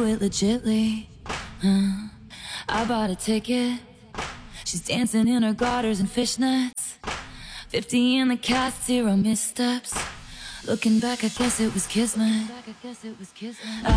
it legitly. I bought a ticket. She's dancing in her garters and fishnets. 50 in the cast, 0 missteps. Looking back, I guess it was kismet.